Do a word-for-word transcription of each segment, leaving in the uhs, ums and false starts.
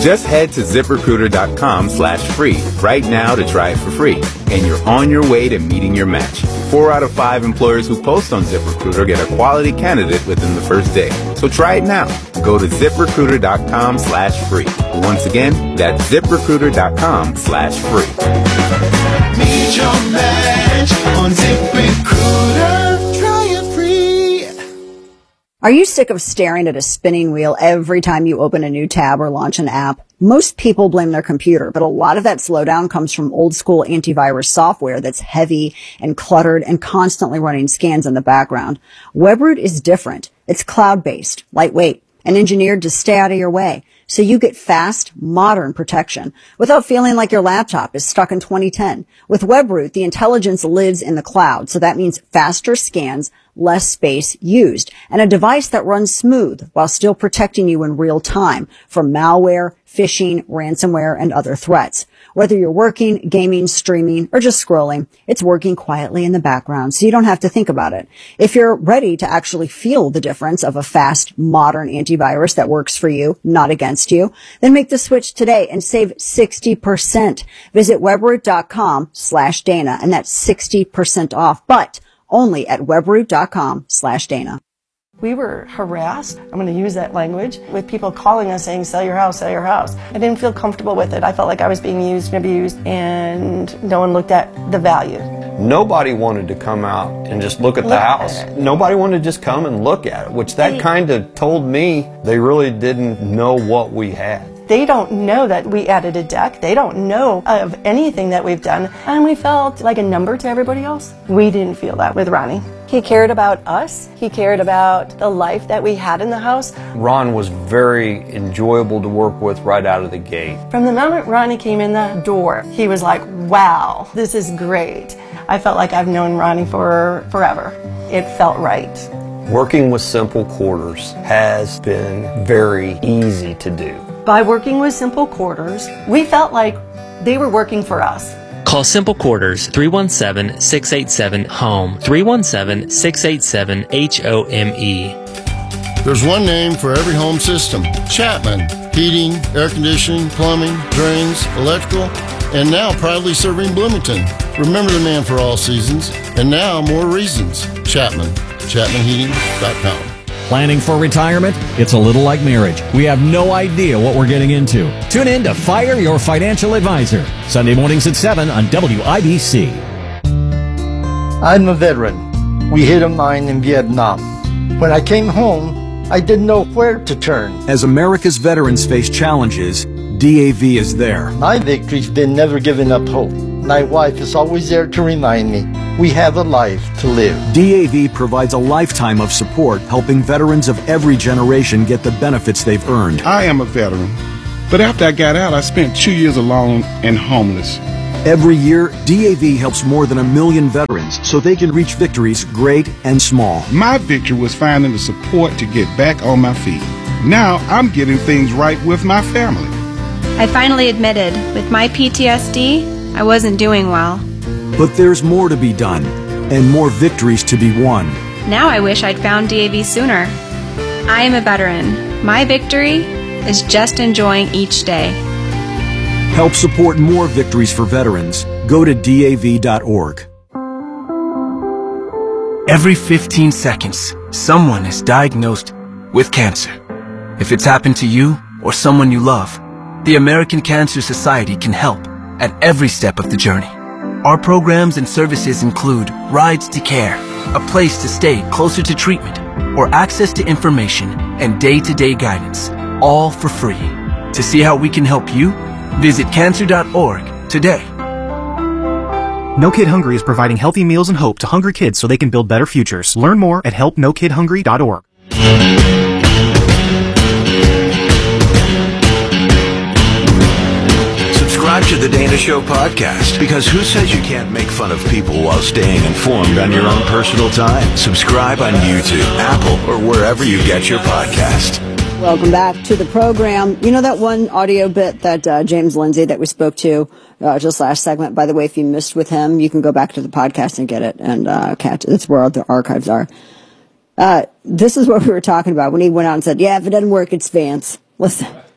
Just head to ZipRecruiter.com slash free right now to try it for free. And you're on your way to meeting your match. Four out of five employers who post on ZipRecruiter get a quality candidate within the first day. So try it now. Go to ZipRecruiter.com slash free. Once again, that's ZipRecruiter.com slash free. Meet your match on ZipRecruiter. Try it free. Are you sick of staring at a spinning wheel every time you open a new tab or launch an app? Most people blame their computer, but a lot of that slowdown comes from old school antivirus software that's heavy and cluttered and constantly running scans in the background. Webroot is different. It's cloud-based, lightweight, and engineered to stay out of your way. So you get fast, modern protection without feeling like your laptop is stuck in twenty ten. With Webroot, the intelligence lives in the cloud. So that means faster scans, less space used, and a device that runs smooth while still protecting you in real time from malware, phishing, ransomware, and other threats. Whether you're working, gaming, streaming, or just scrolling, it's working quietly in the background, so you don't have to think about it. If you're ready to actually feel the difference of a fast, modern antivirus that works for you, not against you, then make the switch today and save sixty percent. Visit Webroot.com slash Dana, and that's sixty percent off, but only at Webroot.com slash Dana. We were harassed, I'm going to use that language, with people calling us saying, sell your house, sell your house. I didn't feel comfortable with it. I felt like I was being used and abused, and no one looked at the value. Nobody wanted to come out and just look at the Look house. at it. Nobody wanted to just come and look at it, which that kind of told me they really didn't know what we had. They don't know that we added a deck. They don't know of anything that we've done. And we felt like a number to everybody else. We didn't feel that with Ronnie. He cared about us. He cared about the life that we had in the house. Ron was very enjoyable to work with right out of the gate. From the moment Ronnie came in the door, he was like, wow, this is great. I felt like I've known Ronnie for forever. It felt right. Working with Simple Quarters has been very easy to do. By working with Simple Quarters, we felt like they were working for us. Call Simple Quarters three one seven, six eight seven, HOME, three one seven, six eight seven, H O M E. There's one name for every home system. Chapman. Heating, air conditioning, plumbing, drains, electrical, and now proudly serving Bloomington. Remember the man for all seasons, and now more reasons. Chapman. Chapman Heating dot com. Planning for retirement? It's a little like marriage. We have no idea what we're getting into. Tune in to Fire Your Financial Advisor, Sunday mornings at seven on W I B C. I'm a veteran. We hit a mine in Vietnam. When I came home, I didn't know where to turn. As America's veterans face challenges, D A V is there. My victory's been never giving up hope. My wife is always there to remind me we have a life to live. D A V provides a lifetime of support, helping veterans of every generation get the benefits they've earned. I am a veteran, but after I got out, I spent two years alone and homeless. Every year, D A V helps more than a million veterans so they can reach victories great and small. My victory was finding the support to get back on my feet. Now I'm getting things right with my family. I finally admitted, with my P T S D, I wasn't doing well. But there's more to be done, and more victories to be won. Now I wish I'd found D A V sooner. I am a veteran. My victory is just enjoying each day. Help support more victories for veterans. Go to D A V dot org. Every fifteen seconds, someone is diagnosed with cancer. If it's happened to you or someone you love, the American Cancer Society can help at every step of the journey. Our programs and services include rides to care, a place to stay closer to treatment, or access to information and day-to-day guidance, all for free. To see how we can help you, visit cancer dot org today. No Kid Hungry is providing healthy meals and hope to hungry kids so they can build better futures. Learn more at help no kid hungry dot org. Subscribe to the Dana Show podcast, because who says you can't make fun of people while staying informed on your own personal time? Subscribe on YouTube, Apple, or wherever you get your podcast. Welcome back to the program. You know that one audio bit that uh, James Lindsay that we spoke to uh, just last segment? By the way, if you missed with him, you can go back to the podcast and get it and uh, catch it. It's where the archives are. Uh, this is what we were talking about when he went out and said, yeah, if it doesn't work, it's Vance. Listen.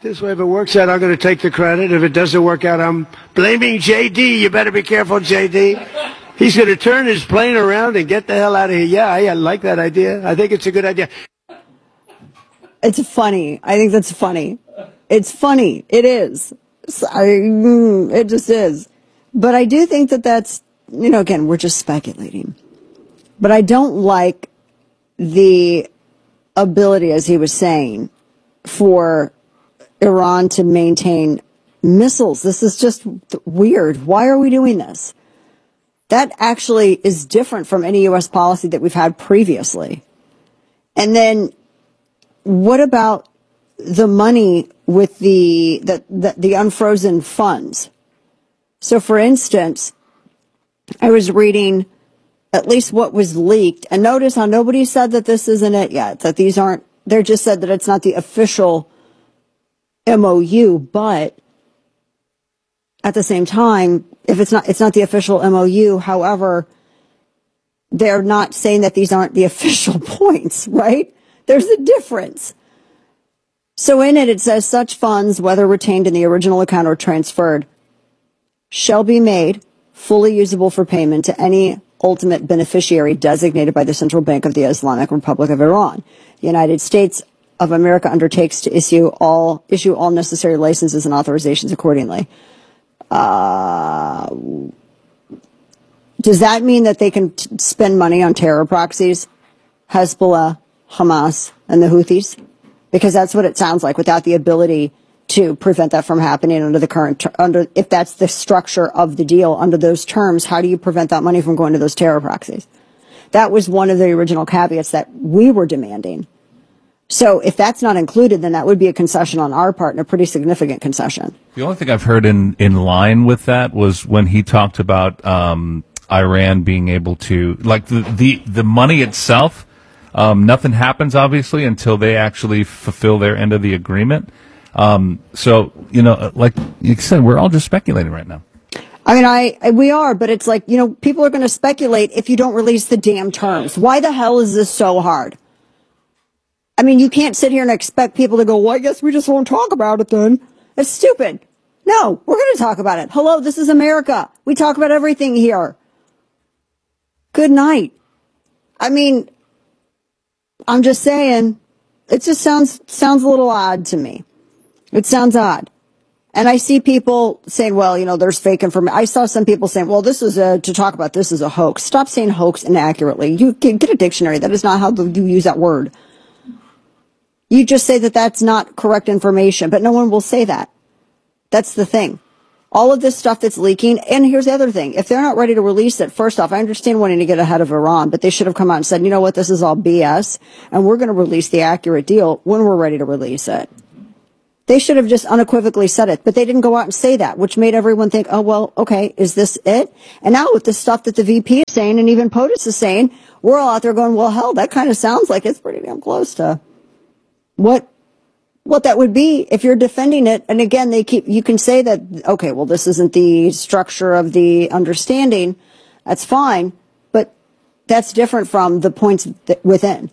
This way, if it works out, I'm going to take the credit. If it doesn't work out, I'm blaming J D. You better be careful, J D. He's going to turn his plane around and get the hell out of here. Yeah, I like that idea. I think it's a good idea. It's funny. I think that's funny. It's funny. It is. I, it just is. But I do think that that's, you know, again, we're just speculating. But I don't like the ability, as he was saying, for Iran to maintain missiles. This is just weird. Why are we doing this? That actually is different from any U S policy that we've had previously. And then what about the money with the the, the, the unfrozen funds? So, for instance, I was reading at least what was leaked, and notice how nobody said that this isn't it yet, that these aren't, they just said that it's not the official M O U, but at the same time, if it's not, it's not the official M O U, however, they're not saying that these aren't the official points, right? There's a difference. So in it, it says such funds, whether retained in the original account or transferred, shall be made fully usable for payment to any ultimate beneficiary designated by the Central Bank of the Islamic Republic of Iran. The United States of America undertakes to issue all issue all necessary licenses and authorizations accordingly. Uh, does that mean that they can t- spend money on terror proxies, Hezbollah, Hamas, and the Houthis? Because that's what it sounds like, without the ability to prevent that from happening under the current, ter- under if that's the structure of the deal, under those terms, how do you prevent that money from going to those terror proxies? That was one of the original caveats that we were demanding. So if that's not included, then that would be a concession on our part, and a pretty significant concession. The only thing I've heard in, in line with that was when he talked about um, Iran being able to, like the, the, the money itself, um, nothing happens, obviously, until they actually fulfill their end of the agreement. Um, so, you know, like you said, we're all just speculating right now. I mean, I, I we are, but it's like, you know, people are going to speculate if you don't release the damn terms. Why the hell is this so hard? I mean, you can't sit here and expect people to go, well, I guess we just won't talk about it then. It's stupid. No, we're going to talk about it. Hello, this is America. We talk about everything here. Good night. I mean, I'm just saying, it just sounds sounds a little odd to me. It sounds odd. And I see people saying, well, you know, there's fake information. I saw some people saying, well, this is a, to talk about this is a hoax. Stop saying hoax inaccurately. You can get a dictionary. That is not how you use that word. You just say that that's not correct information, but no one will say that. That's the thing. All of this stuff that's leaking, and here's the other thing. If they're not ready to release it, first off, I understand wanting to get ahead of Iran, but they should have come out and said, you know what, this is all B S, and we're going to release the accurate deal when we're ready to release it. They should have just unequivocally said it, but they didn't go out and say that, which made everyone think, oh, well, okay, is this it? And now with the stuff that the V P is saying, and even POTUS is saying, we're all out there going, well, hell, that kind of sounds like it's pretty damn close to what what that would be if you're defending it. And again, they keep, you can say that, okay, well, this isn't the structure of the understanding. That's fine, but that's different from the points th- within.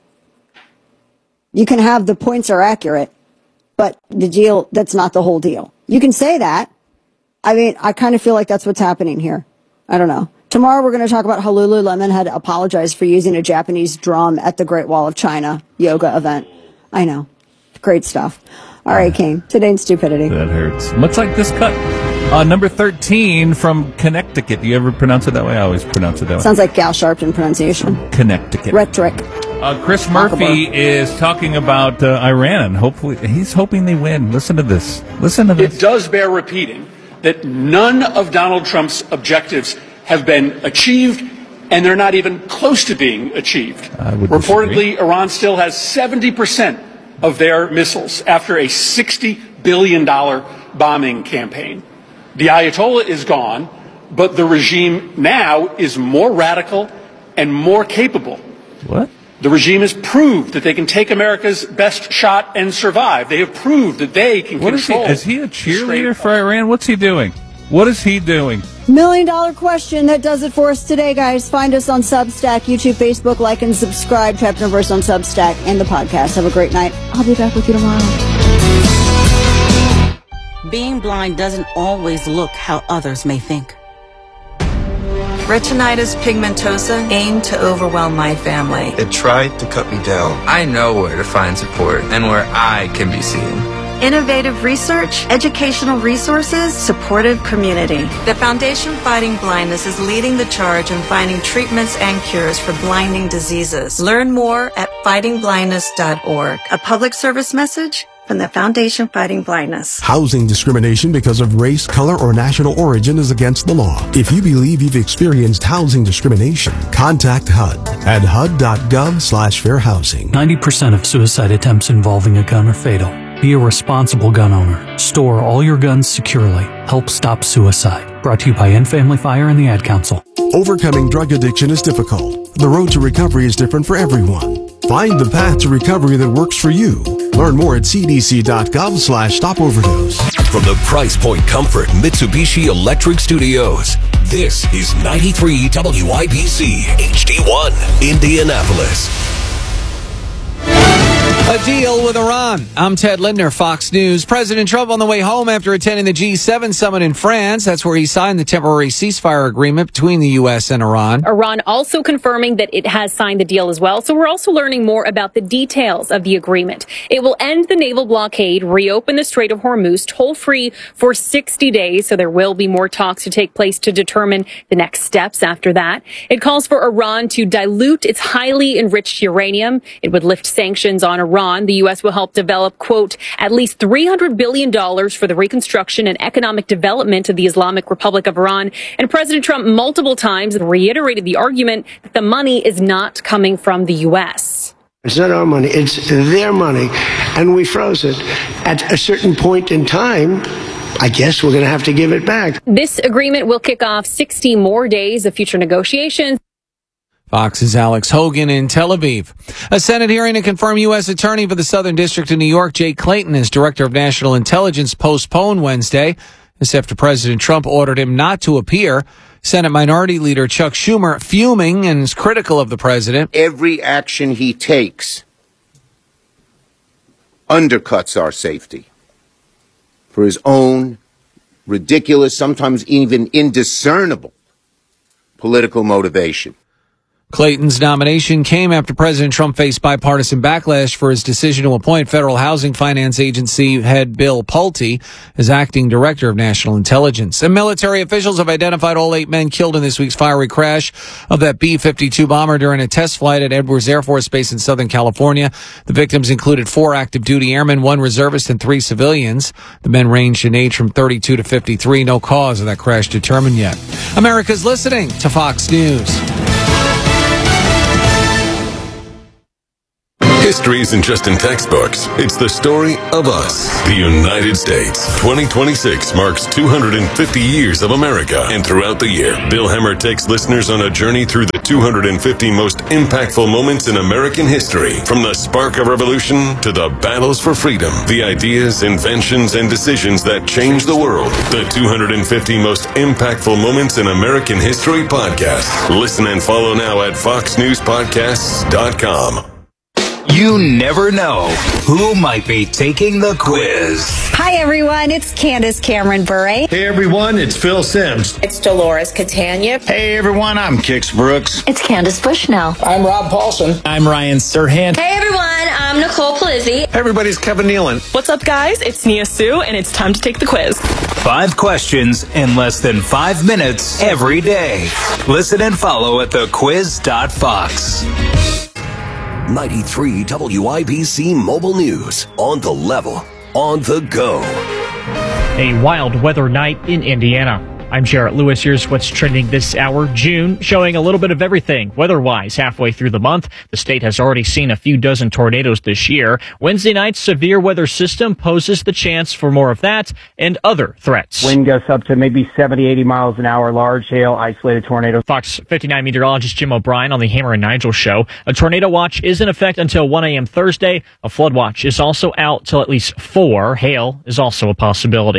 You can have the points are accurate, but the deal, that's not the whole deal. You can say that. I mean, I kind of feel like that's what's happening here. I don't know. Tomorrow we're going to talk about how Lululemon had apologized for using a Japanese drum at the Great Wall of China yoga event. I know. Great stuff. All right, King. Today in Stupidity. That hurts. Much like this cut. Uh, number thirteen from Connecticut. Do you ever pronounce it that way? I always pronounce it that way. Sounds like Gal Sharpton pronunciation. Connecticut. Rhetoric. Uh, Chris Murphy is talking about uh, Iran. Hopefully, he's hoping they win. Listen to this. Listen to this. It does bear repeating that none of Donald Trump's objectives have been achieved, and they're not even close to being achieved. I would Reportedly, disagree. Iran still has seventy percent of their missiles after a sixty billion dollars bombing campaign. The Ayatollah is gone, but the regime now is more radical and more capable. What? The regime has proved that they can take America's best shot and survive. They have proved that they can What is he? control. Is he a cheerleader for Iran? What's he doing? What is he doing? Million dollar question. That does it for us today, guys. Find us on Substack, YouTube, Facebook, like and subscribe. Trapped Universe on Substack and the podcast. Have a great night. I'll be back with you tomorrow. being blind doesn't always look how others may think. Retinitis pigmentosa aimed to overwhelm my family. It tried to cut me down. I know where to find support and where I can be seen. Innovative research, educational resources, supportive community. The Foundation Fighting Blindness is leading the charge in finding treatments and cures for blinding diseases. Learn more at fighting blindness dot org. A public service message from the Foundation Fighting Blindness. Housing discrimination because of race, color, or national origin is against the law. If you believe you've experienced housing discrimination, contact H U D at H U D dot gov slash fair housing. ninety percent of suicide attempts involving a gun are fatal. Be a responsible gun owner. Store all your guns securely. Help stop suicide. Brought to you by End Family Fire and the Ad Council. Overcoming drug addiction is difficult. The road to recovery is different for everyone. Find the path to recovery that works for you. Learn more at c d c dot gov slash stop overdose. From the Price Point Comfort Mitsubishi Electric Studios, this is ninety-three W I B C H D one, Indianapolis. A deal with Iran. I'm Ted Lindner, Fox News. President Trump on the way home after attending the G seven summit in France. That's where he signed the temporary ceasefire agreement between the U S and Iran. Iran also confirming that it has signed the deal as well. So we're also learning more about the details of the agreement. It will end the naval blockade, reopen the Strait of Hormuz toll-free for sixty days. So there will be more talks to take place to determine the next steps after that. It calls for Iran to dilute its highly enriched uranium. It would lift sanctions on Iran. The U S will help develop, quote, at least three hundred billion dollars for the reconstruction and economic development of the Islamic Republic of Iran. And President Trump multiple times reiterated the argument that the money is not coming from the U S. It's not our money. It's their money. And we froze it. At a certain point in time, I guess we're going to have to give it back. This agreement will kick off sixty more days of future negotiations. Fox's Alex Hogan in Tel Aviv. A Senate hearing to confirm U S Attorney for the Southern District of New York, Jay Clayton, as Director of National Intelligence, postponed Wednesday. This after President Trump ordered him not to appear. Senate Minority Leader Chuck Schumer fuming and is critical of the president. Every action he takes undercuts our safety for his own ridiculous, sometimes even indiscernible political motivation. Clayton's nomination came after President Trump faced bipartisan backlash for his decision to appoint Federal Housing Finance Agency head Bill Pulte as acting director of national intelligence. And military officials have identified all eight men killed in this week's fiery crash of that B fifty-two bomber during a test flight at Edwards Air Force Base in Southern California. The victims included four active duty airmen, one reservist, and three civilians. The men ranged in age from thirty-two to fifty-three. No cause of that crash determined yet. America's listening to Fox News. History isn't just in textbooks. It's the story of us, the United States. twenty twenty-six marks two hundred fifty years of America. And throughout the year, Bill Hemmer takes listeners on a journey through the two hundred fifty most impactful moments in American history. From the spark of revolution to the battles for freedom, the ideas, inventions, and decisions that changed the world. The two hundred fifty most impactful moments in American history podcast. Listen and follow now at fox news podcasts dot com. You never know who might be taking the quiz. Hi, everyone. It's Candace Cameron Bure. Hey, everyone. It's Phil Sims. It's Dolores Catania. Hey, everyone. I'm Kix Brooks. It's Candace Bushnell. I'm Rob Paulson. I'm Ryan Serhant. Hey, everyone. I'm Nicole Plizzi. Hey, everybody's Kevin Nealon. What's up, guys? It's Nia Sue, and it's time to take the quiz. Five questions in less than five minutes every day. Listen and follow at the quiz dot fox. ninety-three W I B C Mobile News. On the level, on the go. A wild weather night in Indiana. I'm Jarrett Lewis. Here's what's trending this hour. June, showing a little bit of everything. Weather-wise, halfway through the month, the state has already seen a few dozen tornadoes this year. Wednesday night's severe weather system poses the chance for more of that and other threats. Wind gusts up to maybe seventy, eighty miles an hour, large hail, isolated tornadoes. Fox fifty-nine meteorologist Jim O'Brien on the Hammer and Nigel show. A tornado watch is in effect until one a.m. Thursday. A flood watch is also out till at least four. Hail is also a possibility.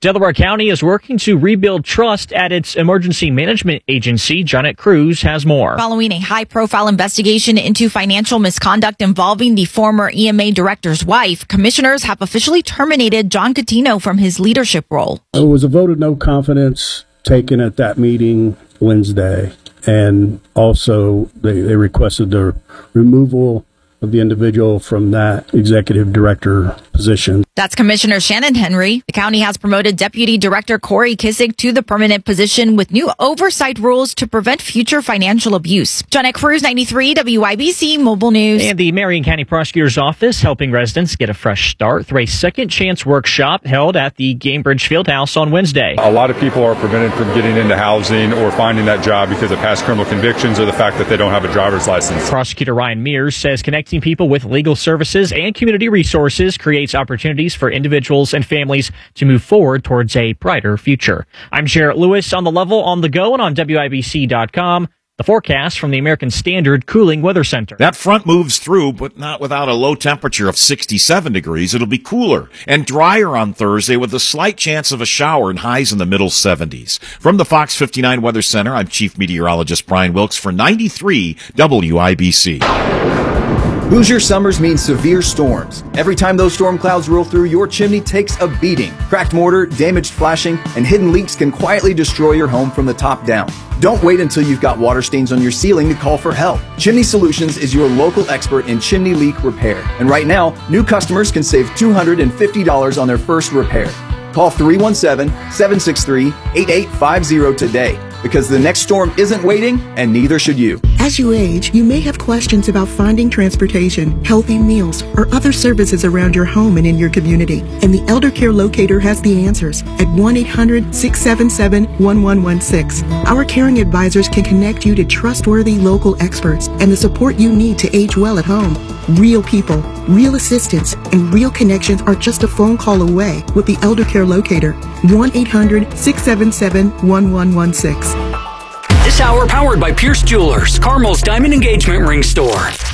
Delaware County is working to rebuild trust at its emergency management agency. Janet Cruz has more. Following a high-profile investigation into financial misconduct involving the former E M A director's wife, commissioners have officially terminated John Catino from his leadership role. It was a vote of no confidence taken at that meeting Wednesday, and also they, they requested the removal of the individual from that executive director position. That's Commissioner Shannon Henry. The county has promoted Deputy Director Corey Kissick to the permanent position with new oversight rules to prevent future financial abuse. Janet Cruz, ninety-three W I B C Mobile News. And the Marion County Prosecutor's Office helping residents get a fresh start through a second chance workshop held at the Gamebridge Fieldhouse on Wednesday. A lot of people are prevented from getting into housing or finding that job because of past criminal convictions or the fact that they don't have a driver's license. Prosecutor Ryan Mears says connecting people with legal services and community resources creates opportunities for individuals and families to move forward towards a brighter future. I'm Jarrett Lewis on the level, on the go, and on W I B C dot com. The forecast from the American Standard Cooling Weather Center. That front moves through, but not without a low temperature of sixty-seven degrees. It'll be cooler and drier on Thursday with a slight chance of a shower and highs in the middle seventies. From the Fox fifty-nine Weather Center, I'm Chief Meteorologist Brian Wilkes for ninety-three W I B C. Hoosier summers mean severe storms. Every time those storm clouds roll through, your chimney takes a beating. Cracked mortar, damaged flashing, and hidden leaks can quietly destroy your home from the top down. Don't wait until you've got water stains on your ceiling to call for help. Chimney Solutions is your local expert in chimney leak repair. And right now, new customers can save two hundred fifty dollars on their first repair. Call three one seven, seven six three, eight eight five zero today, because the next storm isn't waiting, and neither should you. As you age, you may have questions about finding transportation, healthy meals, or other services around your home and in your community. And the Elder Care Locator has the answers at one eight hundred, six seven seven, one one one six. Our caring advisors can connect you to trustworthy local experts and the support you need to age well at home. Real people, real assistance, and real connections are just a phone call away with the Elder Care Locator. one eight hundred, six seven seven, one one one six. This hour powered by Pierce Jewelers, Carmel's Diamond Engagement Ring Store.